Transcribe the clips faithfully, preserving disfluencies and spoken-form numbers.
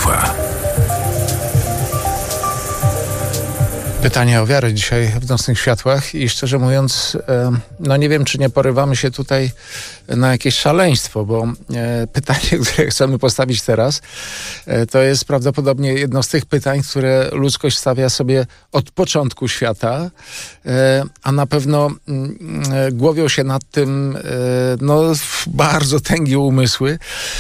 światła. Pytanie o wiarę dzisiaj w Nocnych Światłach i szczerze mówiąc, no nie wiem, czy nie porywamy się tutaj na jakieś szaleństwo, bo pytanie, które chcemy postawić teraz, to jest prawdopodobnie jedno z tych pytań, które ludzkość stawia sobie od początku świata, a na pewno głowią się nad tym no, bardzo tęgie umysły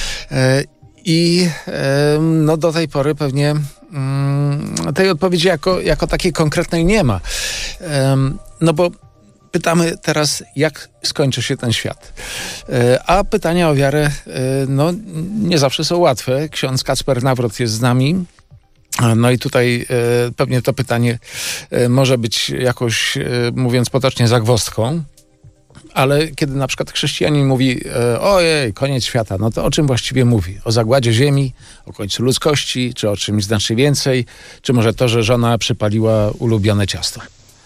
i no, do tej pory pewnie tej odpowiedzi jako, jako takiej konkretnej nie ma. No bo pytamy teraz, jak skończy się ten świat. A pytania o wiarę no, nie zawsze są łatwe. Ksiądz Kacper Nawrot jest z nami. No i tutaj pewnie to pytanie może być jakoś, mówiąc potocznie, zagwozdką. Ale kiedy na przykład chrześcijanin mówi ojej, koniec świata, no to o czym właściwie mówi? O zagładzie ziemi, o końcu ludzkości, czy o czymś znacznie więcej? Czy może to, że żona przypaliła ulubione ciasto?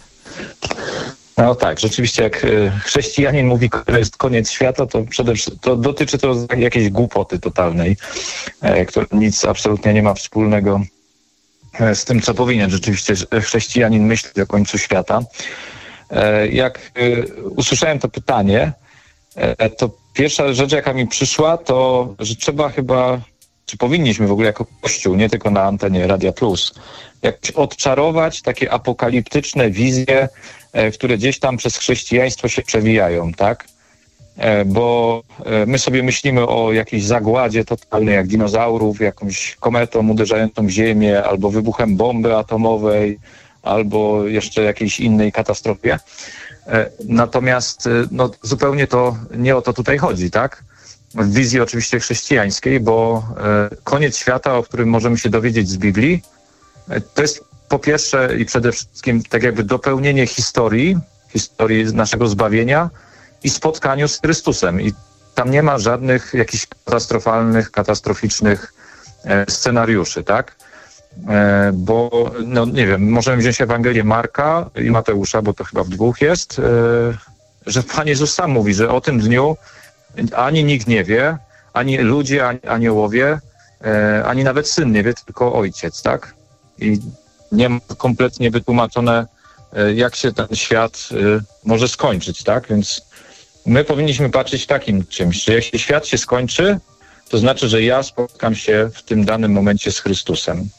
No tak, rzeczywiście jak chrześcijanin mówi, że jest koniec świata, to przede wszystkim to dotyczy to jakiejś głupoty totalnej, która nic absolutnie nie ma wspólnego z tym, co powinien rzeczywiście chrześcijanin myśleć o końcu świata. Jak usłyszałem to pytanie, to pierwsza rzecz, jaka mi przyszła, to, że trzeba chyba, czy powinniśmy w ogóle jako Kościół, nie tylko na antenie Radia Plus, jakoś odczarować takie apokaliptyczne wizje, które gdzieś tam przez chrześcijaństwo się przewijają, tak? Bo my sobie myślimy o jakiejś zagładzie totalnej, jak dinozaurów, jakąś kometą uderzającą Ziemię, albo wybuchem bomby atomowej, albo jeszcze jakiejś innej katastrofie. Natomiast no, zupełnie to nie o to tutaj chodzi, tak? W wizji oczywiście chrześcijańskiej, bo koniec świata, o którym możemy się dowiedzieć z Biblii, to jest po pierwsze i przede wszystkim tak jakby dopełnienie historii, historii naszego zbawienia i spotkaniu z Chrystusem. I tam nie ma żadnych jakichś katastrofalnych, katastroficznych scenariuszy, tak? Bo, no nie wiem, możemy wziąć Ewangelię Marka i Mateusza, bo to chyba w dwóch jest, że Pan Jezus sam mówi, że o tym dniu ani nikt nie wie, ani ludzie, ani aniołowie, ani nawet Syn nie wie, tylko Ojciec, tak? I nie ma kompletnie wytłumaczone, jak się ten świat może skończyć, tak? Więc my powinniśmy patrzeć takim czymś, że jeśli świat się skończy, to znaczy, że ja spotkam się w tym danym momencie z Chrystusem.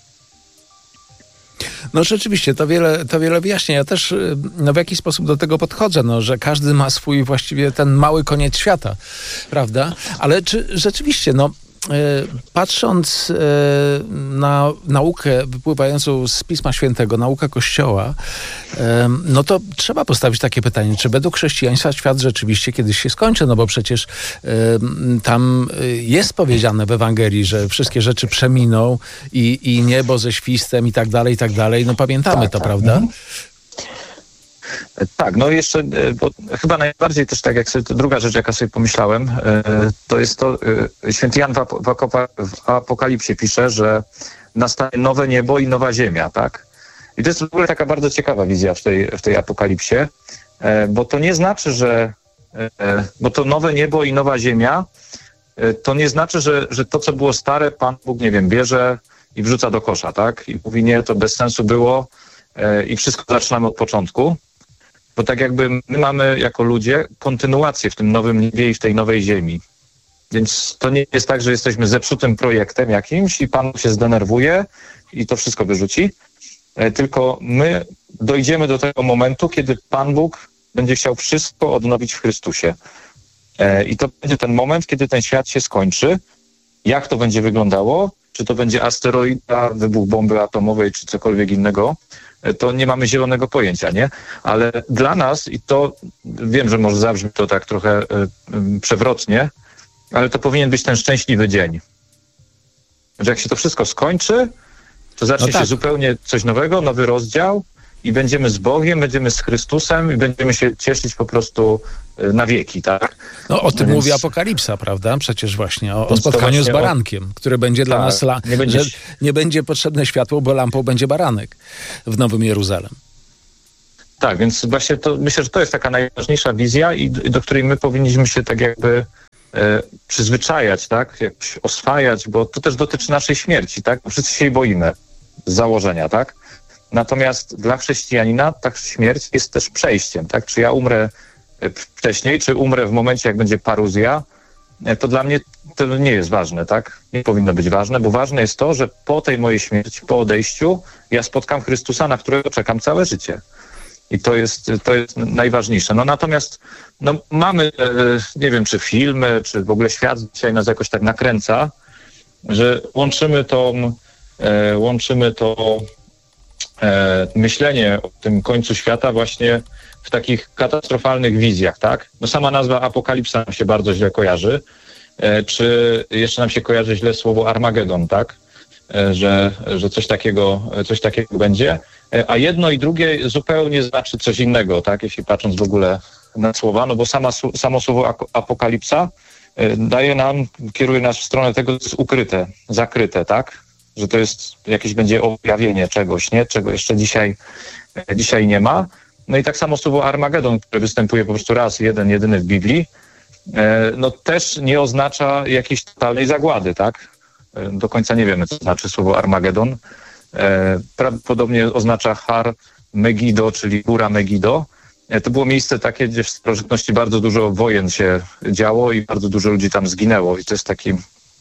No rzeczywiście, to wiele, to wiele wyjaśnia. Ja też no, w jakiś sposób do tego podchodzę, no, że każdy ma swój właściwie ten mały koniec świata, prawda? Ale czy rzeczywiście, no patrząc na naukę wypływającą z Pisma Świętego, naukę Kościoła, no to trzeba postawić takie pytanie, czy według chrześcijaństwa świat rzeczywiście kiedyś się skończy, no bo przecież tam jest powiedziane w Ewangelii, że wszystkie rzeczy przeminą i, i niebo ze świstem i tak dalej, i tak dalej. No pamiętamy tak, to, tak. Prawda? Tak, no jeszcze, bo chyba najbardziej też tak jak sobie, to druga rzecz, jaka sobie pomyślałem, to jest to, święty Jan w Apokalipsie pisze, że nastanie nowe niebo i nowa ziemia, tak? I to jest w ogóle taka bardzo ciekawa wizja w tej, w tej Apokalipsie, bo to nie znaczy, że, bo to nowe niebo i nowa ziemia, to nie znaczy, że, że to, co było stare, Pan Bóg, nie wiem, bierze i wrzuca do kosza, tak? I mówi, nie, to bez sensu było i wszystko zaczynamy od początku. Bo tak jakby my mamy jako ludzie kontynuację w tym nowym niebie i w tej nowej ziemi. Więc to nie jest tak, że jesteśmy zepsutym projektem jakimś i Pan się zdenerwuje i to wszystko wyrzuci. Tylko my dojdziemy do tego momentu, kiedy Pan Bóg będzie chciał wszystko odnowić w Chrystusie. I to będzie ten moment, kiedy ten świat się skończy. Jak to będzie wyglądało? Czy to będzie asteroida, wybuch bomby atomowej, czy cokolwiek innego? To nie mamy zielonego pojęcia, nie? Ale dla nas, i to wiem, że może zabrzmi to tak trochę y, y, przewrotnie, ale to powinien być ten szczęśliwy dzień. Że jak się to wszystko skończy, to zacznie no tak. się zupełnie coś nowego, nowy rozdział i będziemy z Bogiem, będziemy z Chrystusem i będziemy się cieszyć po prostu na wieki, tak? No o tym Więc... mówi Apokalipsa, prawda? Przecież właśnie o, o spotkaniu właśnie z barankiem, o... które będzie dla tak, nas, la... nie będzie... że nie będzie potrzebne światło, bo lampą będzie baranek w Nowym Jeruzalem. Tak, więc właśnie to myślę, że to jest taka najważniejsza wizja i do której my powinniśmy się tak jakby e, przyzwyczajać, tak, jakoś oswajać, bo to też dotyczy naszej śmierci, tak, wszyscy się jej boimy z założenia, tak. Natomiast dla chrześcijanina ta śmierć jest też przejściem, tak, czy ja umrę wcześniej, czy umrę w momencie, jak będzie paruzja, to dla mnie to nie jest ważne, tak? Nie powinno być ważne, bo ważne jest to, że po tej mojej śmierci, po odejściu, ja spotkam Chrystusa, na którego czekam całe życie. I to jest, to jest najważniejsze. No natomiast no, mamy, nie wiem, czy filmy, czy w ogóle świat dzisiaj nas jakoś tak nakręca, że łączymy tą, łączymy to myślenie o tym końcu świata właśnie w takich katastrofalnych wizjach, tak? No sama nazwa apokalipsa nam się bardzo źle kojarzy, e, czy jeszcze nam się kojarzy źle słowo Armagedon, tak? E, że, że coś takiego, coś takiego będzie, e, a jedno i drugie zupełnie znaczy coś innego, tak? Jeśli patrząc w ogóle na słowa, no bo sama, samo słowo apokalipsa e, daje nam, kieruje nas w stronę tego, co jest ukryte, zakryte, tak? Że to jest jakieś będzie objawienie czegoś, nie? Czego jeszcze dzisiaj, e, dzisiaj nie ma. No i tak samo słowo Armagedon, które występuje po prostu raz, jeden, jedyny w Biblii, no też nie oznacza jakiejś totalnej zagłady, tak? Do końca nie wiemy, co znaczy słowo Armagedon. Prawdopodobnie oznacza Har Megido, czyli góra Megido. To było miejsce takie, gdzie w starożytności bardzo dużo wojen się działo i bardzo dużo ludzi tam zginęło. I to jest taki,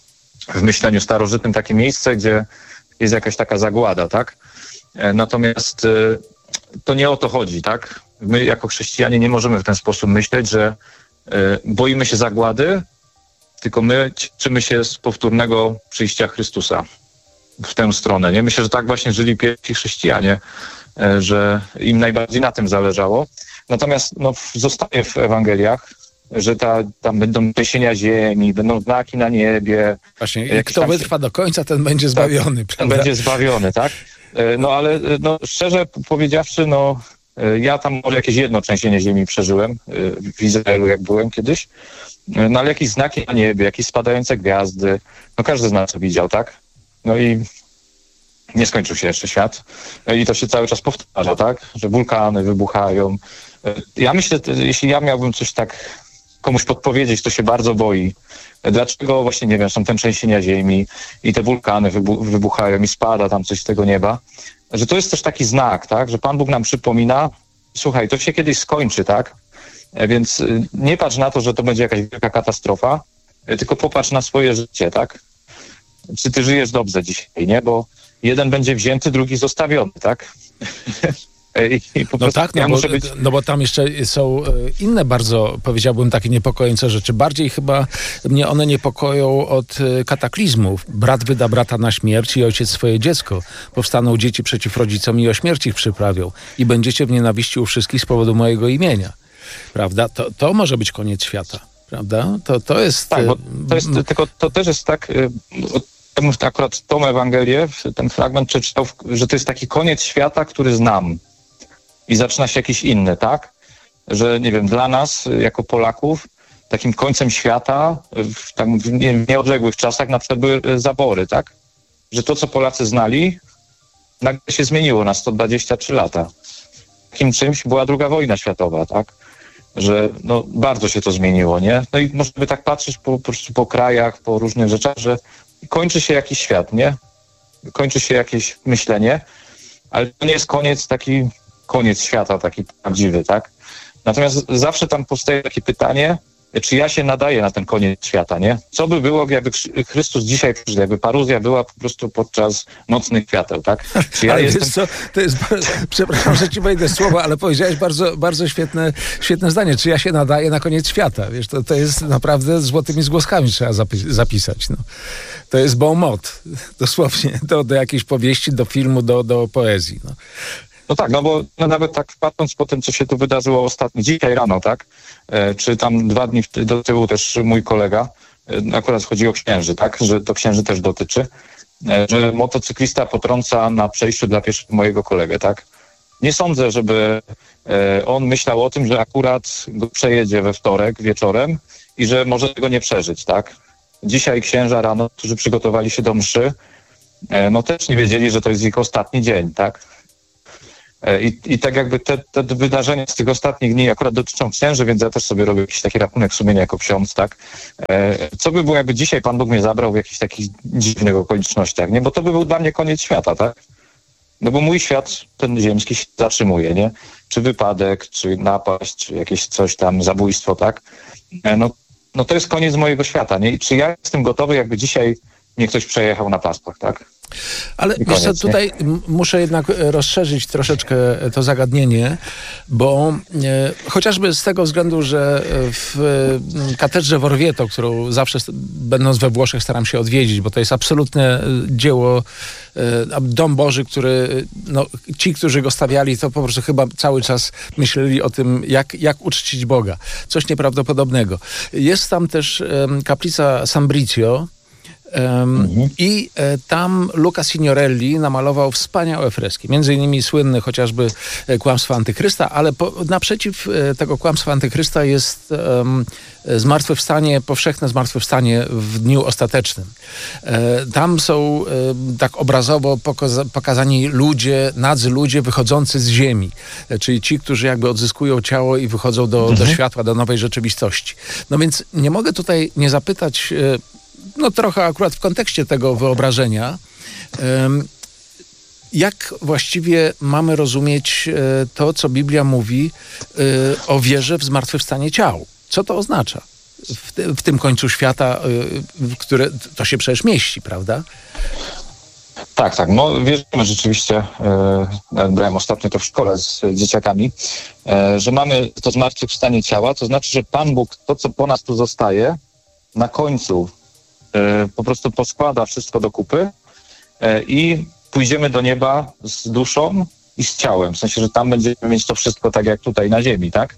w myśleniu starożytnym, takie miejsce, gdzie jest jakaś taka zagłada, tak? Natomiast to nie o to chodzi, tak? My jako chrześcijanie nie możemy w ten sposób myśleć, że y, boimy się zagłady, tylko my cieszymy się z powtórnego przyjścia Chrystusa w tę stronę. Nie? Myślę, że tak właśnie żyli pierwsi chrześcijanie, y, że im najbardziej na tym zależało. Natomiast no, zostaje w Ewangeliach, że ta, tam będą trzęsienia ziemi, będą znaki na niebie. Właśnie, i kto tam wytrwa do końca, ten będzie zbawiony. Tak, ten będzie zbawiony, tak? No ale no, szczerze powiedziawszy, no ja tam może jakieś jedno trzęsienie ziemi przeżyłem w Izraelu, jak byłem kiedyś, no ale jakieś znaki na niebie, jakieś spadające gwiazdy, no każdy z nas to widział, tak? No i nie skończył się jeszcze świat i to się cały czas powtarza, tak? Że wulkany wybuchają. Ja myślę, jeśli ja miałbym coś tak komuś podpowiedzieć, to się bardzo boi. Dlaczego właśnie, nie wiem, są te trzęsienia ziemi i te wulkany wybu- wybuchają i spada tam coś z tego nieba, że to jest też taki znak, tak, że Pan Bóg nam przypomina, słuchaj, to się kiedyś skończy, tak, więc nie patrz na to, że to będzie jakaś wielka katastrofa, tylko popatrz na swoje życie, tak, czy ty żyjesz dobrze dzisiaj, nie, bo jeden będzie wzięty, drugi zostawiony, tak. I po no tak, no, ja bo, być... no bo tam jeszcze są inne bardzo, powiedziałbym, takie niepokojące rzeczy. Bardziej chyba mnie one niepokoją od kataklizmów. Brat wyda brata na śmierć i ojciec swoje dziecko. Powstaną dzieci przeciw rodzicom i o śmierć ich przyprawią. I będziecie w nienawiści u wszystkich z powodu mojego imienia. Prawda? To, to może być koniec świata. Prawda? To, to jest... Tak, bo to jest, tylko to też jest tak... Ja bym akurat tą Ewangelię, ten fragment przeczytał, że to jest taki koniec świata, który znam. I zaczyna się jakiś inny, tak? Że, nie wiem, dla nas, jako Polaków, takim końcem świata, w, tam, w, nie, w nieodległych czasach na przykład były zabory, tak? Że to, co Polacy znali, nagle się zmieniło na sto dwadzieścia trzy lata. Takim czymś była druga wojna światowa, tak? Że no, bardzo się to zmieniło, nie? No i można by tak patrzeć po, po, po krajach, po różnych rzeczach, że kończy się jakiś świat, nie? Kończy się jakieś myślenie, ale to nie jest koniec taki... koniec świata taki prawdziwy, tak? Natomiast zawsze tam powstaje takie pytanie, czy ja się nadaję na ten koniec świata, nie? Co by było, jakby Chrystus dzisiaj przyszedł, jakby paruzja była po prostu podczas nocnych świateł, tak? Czy ja ale jestem... wiesz co, to jest, przepraszam, że ci wejdę słowo, ale powiedziałeś bardzo, bardzo świetne, świetne zdanie, czy ja się nadaję na koniec świata, wiesz, to, to jest naprawdę złotymi zgłoskami trzeba zapi- zapisać, no. To jest bon mot, dosłownie, do, do jakiejś powieści, do filmu, do, do poezji, no. No tak, no bo no nawet tak patrząc po tym, co się tu wydarzyło ostatnio, dzisiaj rano, tak? E, czy tam dwa dni do tyłu też mój kolega, e, akurat chodzi o księży, tak? Że to księży też dotyczy, e, że motocyklista potrąca na przejściu dla pieszych mojego kolegę, tak? Nie sądzę, żeby e, on myślał o tym, że akurat go przejedzie we wtorek wieczorem i że może tego nie przeżyć, tak? Dzisiaj księża rano, którzy przygotowali się do mszy, e, no też nie wiedzieli, że to jest ich ostatni dzień, tak? I, i tak jakby te, te wydarzenia z tych ostatnich dni akurat dotyczą księży, więc ja też sobie robię jakiś taki rachunek sumienia jako ksiądz, tak? Co by było, jakby dzisiaj Pan Bóg mnie zabrał w jakichś takich dziwnych okolicznościach, nie? Bo to by był dla mnie koniec świata, tak? No bo mój świat, ten ziemski, się zatrzymuje, nie? Czy wypadek, czy napaść, czy jakieś coś tam, zabójstwo, tak? No, no to jest koniec mojego świata, nie? I czy ja jestem gotowy, jakby dzisiaj mnie ktoś przejechał na paspach, tak? Ale wiesz co, tutaj m- muszę jednak rozszerzyć troszeczkę to zagadnienie, bo e, chociażby z tego względu, że w e, katedrze w Orvieto, którą zawsze będąc we Włoszech staram się odwiedzić, bo to jest absolutne dzieło, e, dom Boży, który no, ci, którzy go stawiali, to po prostu chyba cały czas myśleli o tym, jak, jak uczcić Boga. Coś nieprawdopodobnego. Jest tam też e, kaplica San Brizio, Um, mhm. I e, tam Luca Signorelli namalował wspaniałe freski. Między innymi słynny chociażby e, Kłamstwo Antychrysta, ale po, naprzeciw e, tego Kłamstwa Antychrysta jest um, zmartwychwstanie, powszechne zmartwychwstanie w dniu ostatecznym. E, tam są e, tak obrazowo pokoza- pokazani ludzie, nadzy ludzie wychodzący z ziemi. E, czyli ci, którzy jakby odzyskują ciało i wychodzą do, mhm. do światła, do nowej rzeczywistości. No więc nie mogę tutaj nie zapytać e, no trochę akurat w kontekście tego wyobrażenia, jak właściwie mamy rozumieć to, co Biblia mówi o wierze w zmartwychwstanie ciał? Co to oznacza w, te, w tym końcu świata, w które to się przecież mieści, prawda? Tak, tak. No wierzymy rzeczywiście, e, brałem ostatnio to w szkole z dzieciakami, e, że mamy to zmartwychwstanie ciała, to znaczy, że Pan Bóg to, co po nas tu zostaje, na końcu po prostu poskłada wszystko do kupy i pójdziemy do nieba z duszą i z ciałem. W sensie, że tam będziemy mieć to wszystko tak jak tutaj na ziemi, tak?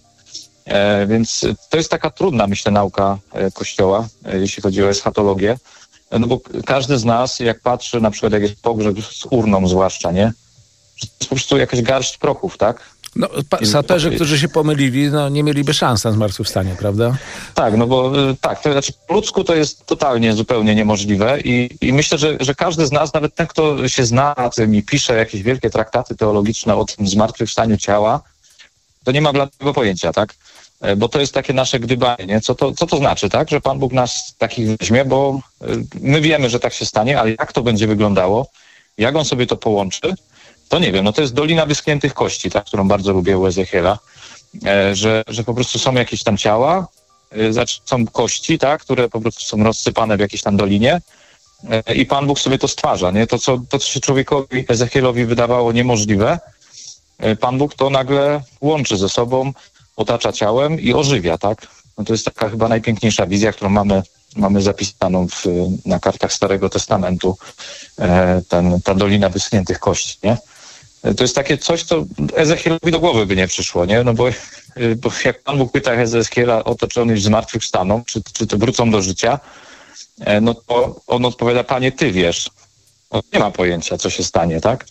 Więc to jest taka trudna, myślę, nauka Kościoła, jeśli chodzi o eschatologię. No bo każdy z nas, jak patrzy na przykład jak jest pogrzeb z urną zwłaszcza, nie? To jest po prostu jakaś garść prochów, tak? No, pa- saperzy, którzy się pomylili, no nie mieliby szans na zmartwychwstanie, prawda? Tak, no bo tak, to znaczy po ludzku to jest totalnie, zupełnie niemożliwe i, i myślę, że, że każdy z nas, nawet ten, kto się zna na tym i pisze jakieś wielkie traktaty teologiczne o tym zmartwychwstaniu ciała, to nie ma bladego pojęcia, tak? Bo to jest takie nasze gdybanie, nie? Co to, co to znaczy, tak? Że Pan Bóg nas takich weźmie, bo my wiemy, że tak się stanie, ale jak to będzie wyglądało, jak On sobie to połączy, to nie wiem, no to jest Dolina Wyschniętych Kości, tak, którą bardzo lubię u Ezechiela, e, że, że po prostu są jakieś tam ciała, e, znaczy są kości, tak, które po prostu są rozsypane w jakiejś tam dolinie e, i Pan Bóg sobie to stwarza, nie? To, co, to, co się człowiekowi, Ezechielowi wydawało niemożliwe, e, Pan Bóg to nagle łączy ze sobą, otacza ciałem i ożywia, tak? No to jest taka chyba najpiękniejsza wizja, którą mamy, mamy zapisaną w, na kartach Starego Testamentu, e, ten, ta Dolina Wyschniętych Kości, nie? To jest takie coś, co Ezechielowi do głowy by nie przyszło, nie? No bo, bo jak Pan Bóg pyta Ezechiela o to, czy oni już zmartwychwstaną, czy, czy to wrócą do życia, no to on odpowiada, Panie, Ty wiesz. On nie ma pojęcia, co się stanie, tak?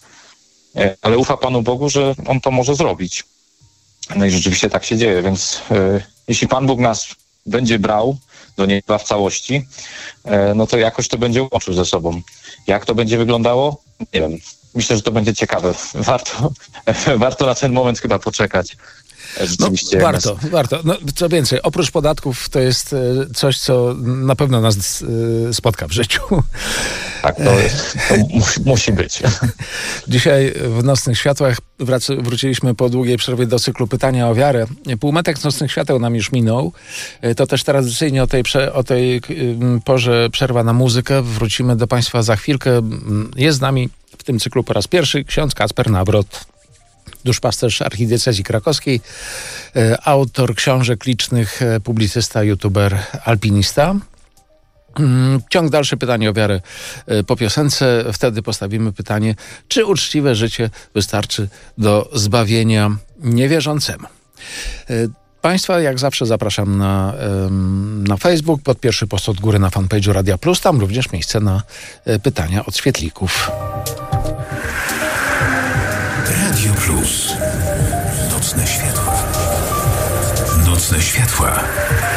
Ale ufa Panu Bogu, że On to może zrobić. No i rzeczywiście tak się dzieje, więc e, jeśli Pan Bóg nas będzie brał do nieba w całości, e, no to jakoś to będzie łączył ze sobą. Jak to będzie wyglądało? Nie wiem. Myślę, że to będzie ciekawe. Warto, warto na ten moment chyba poczekać. Rzeczywiście. No, warto, nas... warto. No, co więcej, oprócz podatków to jest coś, co na pewno nas spotka w życiu. Tak, to, jest, to musi, musi być. Dzisiaj w Nocnych Światłach wrac- wróciliśmy po długiej przerwie do cyklu Pytania o wiarę. Półmetek Nocnych Świateł nam już minął. To też tradycyjnie o tej, prze- o tej porze przerwa na muzykę. Wrócimy do Państwa za chwilkę. Jest z nami w tym cyklu po raz pierwszy ksiądz Kacper Nawrot, duszpasterz archidiecezji krakowskiej, autor książek licznych, publicysta, youtuber, alpinista. Ciąg dalszy Pytanie o wiarę po piosence. Wtedy postawimy pytanie, czy uczciwe życie wystarczy do zbawienia niewierzącemu. Państwa jak zawsze zapraszam na, na Facebook, pod pierwszy post od góry na fanpage'u Radia Plus. Tam również miejsce na pytania od świetlików. Radio Plus. Nocne światła. Nocne światła.